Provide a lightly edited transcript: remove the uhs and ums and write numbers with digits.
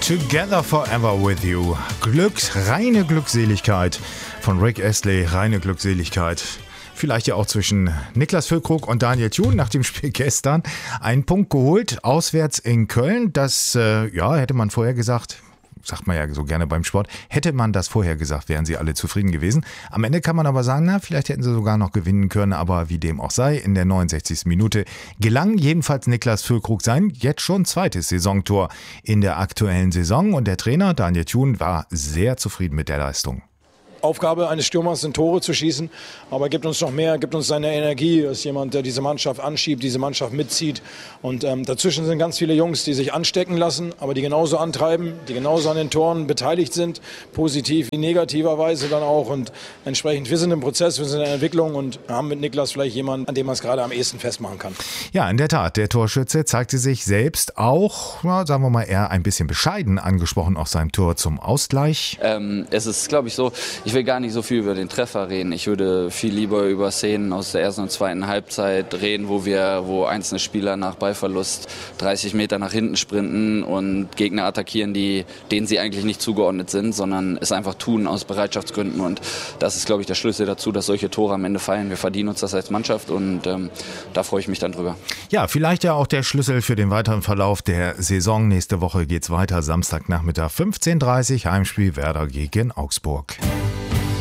Together Forever With You. Reine Glückseligkeit von Rick Astley, reine Glückseligkeit. Vielleicht ja auch zwischen Niklas Füllkrug und Daniel Thun nach dem Spiel gestern. Einen Punkt geholt, auswärts in Köln. Das hätte man vorher gesagt, sagt man ja so gerne beim Sport, hätte man das vorher gesagt, wären sie alle zufrieden gewesen. Am Ende kann man aber sagen, vielleicht hätten sie sogar noch gewinnen können, aber wie dem auch sei, in der 69. Minute gelang jedenfalls Niklas Füllkrug sein jetzt schon zweites Saisontor in der aktuellen Saison und der Trainer Daniel Thun war sehr zufrieden mit der Leistung. Aufgabe eines Stürmers sind Tore zu schießen, aber gibt uns noch mehr, gibt uns seine Energie. Er ist jemand, der diese Mannschaft anschiebt, diese Mannschaft mitzieht. Und dazwischen sind ganz viele Jungs, die sich anstecken lassen, aber die genauso antreiben, die genauso an den Toren beteiligt sind, positiv wie negativerweise dann auch. Und entsprechend, wir sind im Prozess, wir sind in der Entwicklung und haben mit Niklas vielleicht jemanden, an dem man es gerade am ehesten festmachen kann. Ja, in der Tat, der Torschütze zeigte sich selbst auch, sagen wir mal, eher ein bisschen bescheiden angesprochen auf seinem Tor zum Ausgleich. Es ist, glaube ich, so, ich will gar nicht so viel über den Treffer reden. Ich würde viel lieber über Szenen aus der ersten und zweiten Halbzeit reden, wo einzelne Spieler nach Ballverlust 30 Meter nach hinten sprinten und Gegner attackieren, denen sie eigentlich nicht zugeordnet sind, sondern es einfach tun aus Bereitschaftsgründen. Und das ist, glaube ich, der Schlüssel dazu, dass solche Tore am Ende fallen. Wir verdienen uns das als Mannschaft und da freue ich mich dann drüber. Ja, vielleicht ja auch der Schlüssel für den weiteren Verlauf der Saison. Nächste Woche geht's weiter, Samstagnachmittag 15:30 Uhr, Heimspiel Werder gegen Augsburg.